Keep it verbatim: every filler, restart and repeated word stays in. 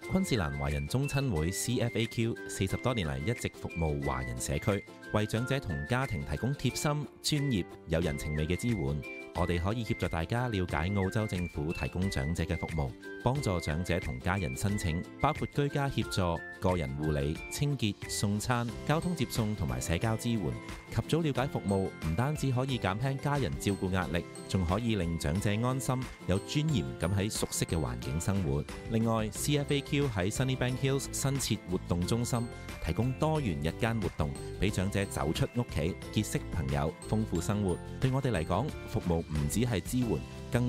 昆士蘭華人宗親會 C F A Q 四十多年嚟一直服務華人社區，為長者同家庭提供貼心、專業、有人情味嘅支援。我哋可以協助大家了解澳洲政府提供長者嘅服務，幫助長者同家人申請，包括居家協助、個人護理、清潔、送餐、交通接送同埋社交支援。及早了解服務，唔單止可以減輕家人照顧壓力，仲可以令長者安心、有尊嚴咁喺熟悉嘅環境生活。另外 ，C F A Q 喺 Sunnybank Hills 新設活動中心，提供多元日間活動，俾長者走出屋企，結識朋友，豐富生活。對我哋嚟講，服務唔止係支援，